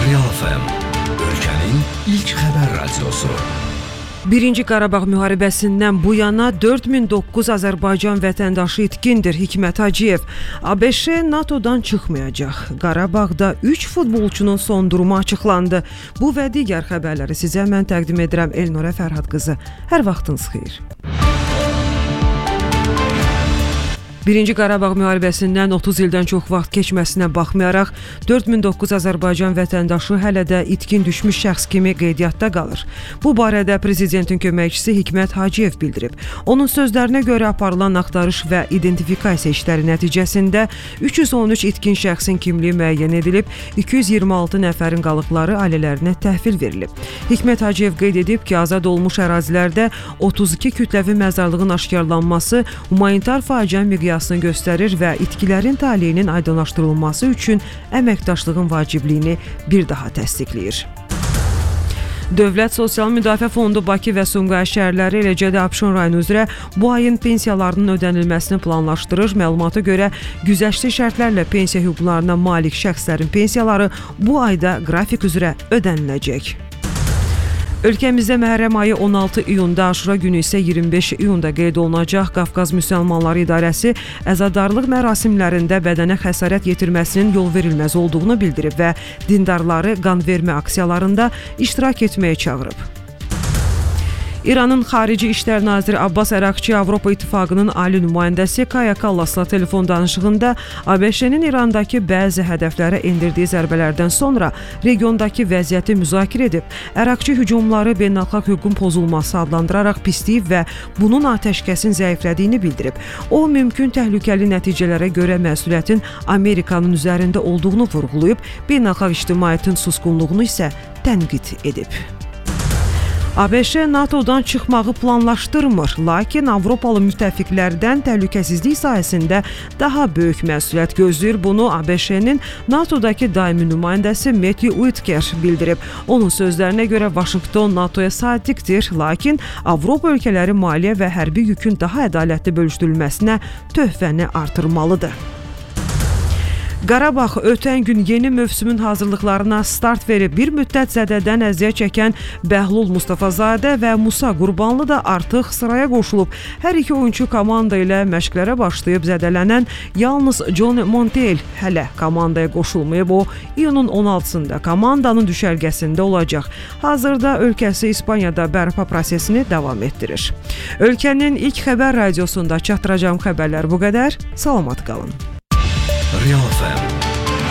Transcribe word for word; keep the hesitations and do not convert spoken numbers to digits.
Real F M, ölkənin ilk xəbər radiosu. Birinci Qarabağ müharibəsindən bu yana dörd min doqquz Azərbaycan vətəndaşı itkindir. Hikmət Hacıyev, ABŞ NATO'dan çıxmayacaq. Qarabağda üç futbolçunun son durumu açıqlandı. Bu və digər xəbərləri sizə mən təqdim edirəm Elnora Fərhad qızı. Hər vaxtınız xeyir. Birinci Qarabağ müharibəsindən otuz ildən çox vaxt keçməsinə baxmayaraq, dörd min doqquz Azərbaycan vətəndaşı hələ də itkin düşmüş şəxs kimi qeydiyyatda qalır. Bu barədə Prezidentin köməkçisi Hikmət Hacıyev bildirib. Onun sözlərinə görə aparılan axtarış və identifikasiya işləri nəticəsində üç yüz on üç itkin şəxsin kimliyi müəyyən edilib, iki yüz iyirmi altı nəfərin qalıqları ailələrinə təhvil verilib. Hikmət Hacıyev qeyd edib ki, azad olmuş ərazilərdə otuz iki kütləvi məzarlığın aşkarlanması humanitar faciə miqyasını göstərir və itkilərin taleyinin aydınlaşdırılması üçün əməkdaşlığın vacibliyini bir daha təsdiqləyir. Dövlət Sosial Müdafiə Fondu Bakı və Sumqayıt şəhərləri, eləcə də Abşeron rayonu üzrə bu ayın pensiyalarının ödənilməsini planlaşdırır. Məlumata görə güzəştli şərtlərlə pensiya hüquqlarına malik şəxslərin pensiyaları bu ayda qrafik üzrə ödəniləcək. Ölkəmizdə Məhərrəm ayı on altı iyunda, Aşura günü isə iyirmi beş iyunda qeyd olunacaq. Qafqaz Müsəlmanları İdarəsi əzadarlıq mərasimlərində bədənə xəsarət yetirməsinin yol verilməz olduğunu bildirib və dindarları qanvermə aksiyalarında iştirak etməyə çağırıb. İranın Xarici İşlər Naziri Abbas Əraqçı Avropa İttifaqının ali nümayəndəsi Kaya Kallasla telefon danışığında ABŞ-nin İrandakı bəzi hədəflərə endirdiyi zərbələrdən sonra regiondakı vəziyyəti müzakirə edib. Əraqçı hücumları beynəlxalq hüququn pozulması adlandıraraq pisləyib və bunun atəşkəsin zəiflədiyini bildirib. O, mümkün təhlükəli nəticələrə görə məsuliyyətin Amerikanın üzərində olduğunu vurğulayıb, beynəlxalq ictimaiyyətin susqunluğunu isə tənqid edib. ABŞ NATO'dan çıxmağı planlaşdırmır, lakin Avropalı müttəfiqlərdən təhlükəsizlik sahəsində daha böyük məsuliyyət gözləyir. Bunu ABŞ-nin NATO'dakı daimi nümayəndəsi Matthew Whitaker bildirib. Onun sözlərinə görə Vaşinqton NATO'ya sadiqdir, lakin Avropa ölkələri maliyyə və hərbi yükün daha ədalətli bölüşdürülməsinə töhfəni artırmalıdır. Qarabağ ötən gün yeni mövsümün hazırlıqlarına start verib. Bir müddət zədədən əziyyət çəkən Bəhlul Mustafazadə və Musa Qurbanlı da artıq sıraya qoşulub. Hər iki oyunçu komanda ilə məşqlərə başlayıb. Zədələnən yalnız John Montiel hələ komandaya qoşulmayıb. O, iyunun on altısında komandanın düşərgəsində olacaq. Hazırda ölkəsi İspaniyada bərpa prosesini davam etdirir. Ölkənin ilk xəbər radiosunda çatdıracağım xəbərlər bu qədər. Salamat qalın. Real F M.